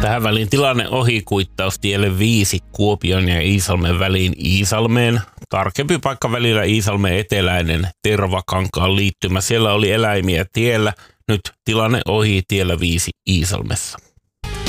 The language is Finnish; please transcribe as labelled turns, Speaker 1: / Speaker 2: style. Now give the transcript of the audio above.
Speaker 1: Tähän väliin tilanne ohi, kuittaus tielle 5 Kuopion ja Iisalmen väliin Iisalmeen. Tarkempi paikka välillä Iisalmen eteläinen Tervakankaan liittymä. Siellä oli eläimiä tiellä. Nyt tilanne ohi tiellä 5 Iisalmessa.